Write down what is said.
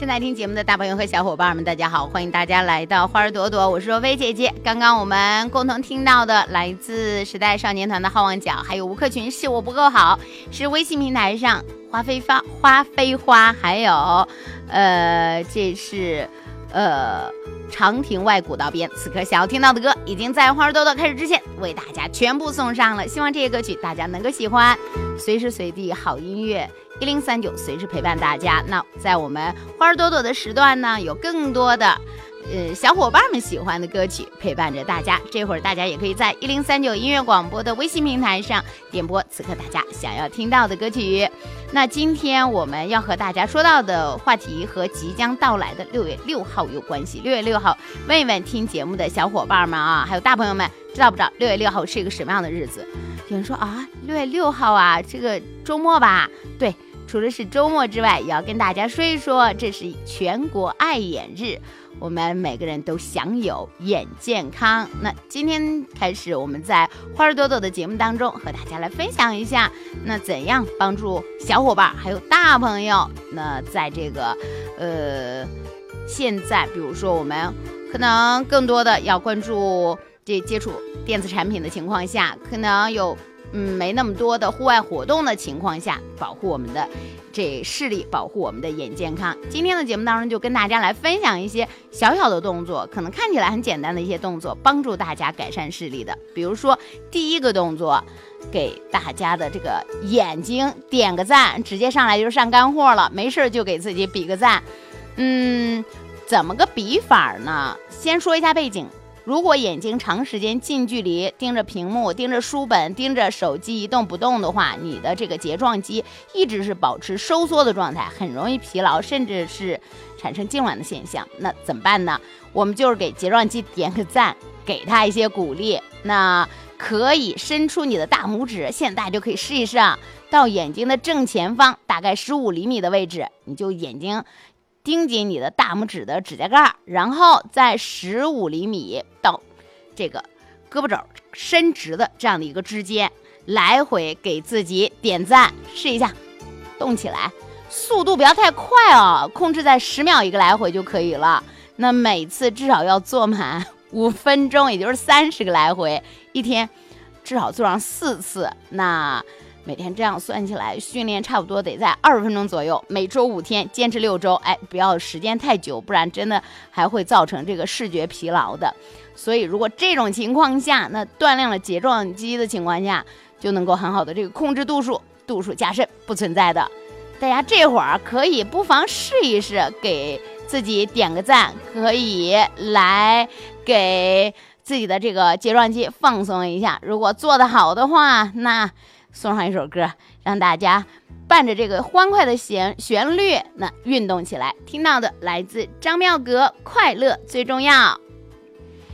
正在听节目的大朋友和小伙伴们，大家好，欢迎大家来到花儿朵朵，我是若飞姐姐。刚刚我们共同听到的来自时代少年团的好望角，还有吴克群是我不够好，是微信平台上花飞花，还有这是长亭外古道边。此刻想要听到的歌已经在花儿朵朵开始之前为大家全部送上了，希望这些歌曲大家能够喜欢。随时随地好音乐1039随时陪伴大家。那在我们花儿朵朵的时段呢，有更多的小伙伴们喜欢的歌曲陪伴着大家。这会儿大家也可以在1039音乐广播的微信平台上点播此刻大家想要听到的歌曲。那今天我们要和大家说到的话题和即将到来的6月6号有关系。6月6号，问一问听节目的小伙伴们啊，还有大朋友们，知道不知道6月6号是一个什么样的日子？有人说啊，6月6号啊，这个周末吧？对，除了是周末之外，也要跟大家说一说，这是全国爱眼日，我们每个人都享有眼健康。那今天开始，我们在花儿朵朵的节目当中和大家来分享一下，那怎样帮助小伙伴还有大朋友，那在这个现在比如说我们可能更多的要关注这接触电子产品的情况下，可能有没那么多的户外活动的情况下，保护我们的这视力，保护我们的眼健康。今天的节目当中就跟大家来分享一些小小的动作，可能看起来很简单的一些动作，帮助大家改善视力的。比如说第一个动作，给大家的这个眼睛点个赞，直接上来就是上干货了，没事就给自己比个赞。怎么个比法呢？先说一下背景。如果眼睛长时间近距离盯着屏幕、盯着书本、盯着手机一动不动的话，你的这个睫状肌一直是保持收缩的状态，很容易疲劳，甚至是产生痉挛的现象。那怎么办呢？我们就是给睫状肌点个赞，给他一些鼓励。那可以伸出你的大拇指，现在就可以试一试啊，到眼睛的正前方大概15厘米的位置，你就眼睛盯紧你的大拇指的指甲盖，然后在15厘米到这个胳膊肘伸直的这样的一个之间，来回给自己点赞，试一下，动起来，速度不要太快哦，控制在10秒一个来回就可以了。那每次至少要做满5分钟，也就是30个来回，一天至少做上4次。那每天这样算起来，训练差不多得在20分钟左右，每周5天，坚持6周。不要时间太久，不然真的还会造成这个视觉疲劳的。所以如果这种情况下，那锻炼了睫状肌的情况下，就能够很好的这个控制度数加深，不存在的。大家这会儿可以不妨试一试，给自己点个赞，可以来给自己的这个睫状肌放松一下。如果做得好的话，那送上一首歌，让大家伴着这个欢快的旋律，那运动起来。听到的来自张妙格，快乐最重要。